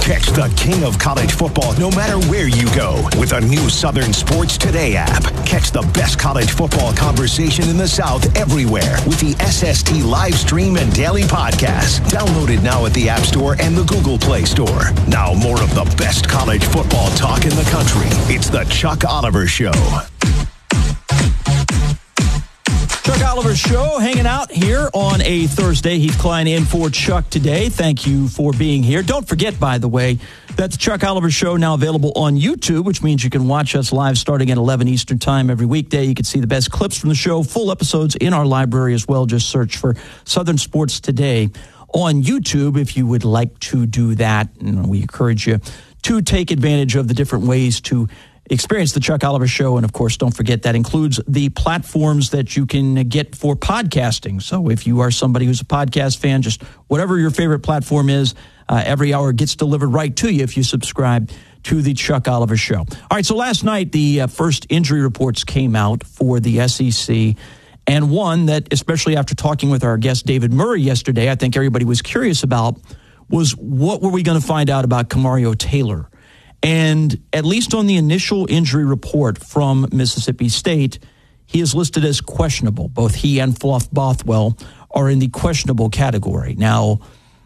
Catch the king of college football no matter where you go with a new Southern Sports Today app. Catch the best college football conversation in the South everywhere with the SST live stream and daily podcast. Download it now at the App Store and the Google Play Store. Now more of the best college football talk in the country. It's the Chuck Oliver Show. Chuck Oliver Show, hanging out here on a Thursday. Heath Klein in for Chuck today. Thank you for being here. Don't forget, by the way, that the Chuck Oliver Show now available on YouTube, which means you can watch us live starting at 11 Eastern Time every weekday. You can see the best clips from the show, full episodes in our library as well. Just search for Southern Sports Today on YouTube if you would like to do that. And we encourage you to take advantage of the different ways to experience the Chuck Oliver Show. And, of course, don't forget that includes the platforms that you can get for podcasting. So if you are somebody who's a podcast fan, just whatever your favorite platform is, every hour gets delivered right to you if you subscribe to the Chuck Oliver Show. All right, so last night the first injury reports came out for the SEC, and one that, especially after talking with our guest David Murray yesterday, I think everybody was curious about was what were we going to find out about Kamario Taylor? And at least on the initial injury report from Mississippi State, he is listed as questionable. Both he and Fluff Bothwell are in the questionable category. Now,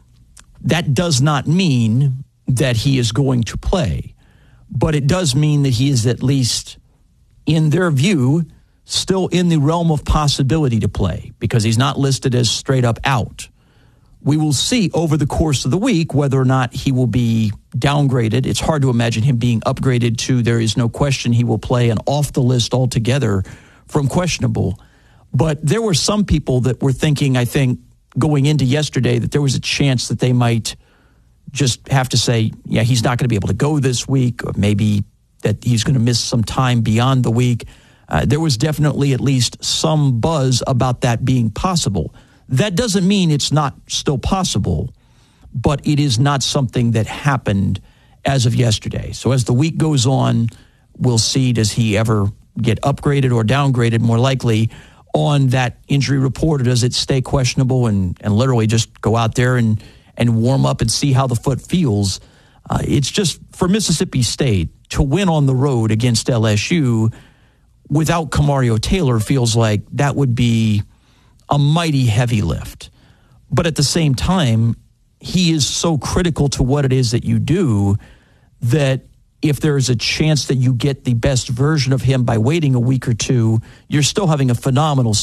that does not mean that he is going to play, but it does mean that he is at least, in their view, still in the realm of possibility to play because he's not listed as straight up out. We will see over the course of the week whether or not he will be downgraded. It's hard to imagine him being upgraded to there is no question he will play and off the list altogether from questionable. But there were some people that were thinking, I think, going into yesterday that there was a chance that they might just have to say, yeah, he's not going to be able to go this week, or maybe that he's going to miss some time beyond the week. There was definitely at least some buzz about that being possible. That doesn't mean it's not still possible, but it is not something that happened as of yesterday. So as the week goes on, we'll see, does he ever get upgraded or downgraded more likely on that injury report, or does it stay questionable and literally just go out there and warm up and see how the foot feels? It's just for Mississippi State to win on the road against LSU without Kamario Taylor feels like that would be a mighty heavy lift. But at the same time, he is so critical to what it is that you do that if there's a chance that you get the best version of him by waiting a week or two, you're still having a phenomenal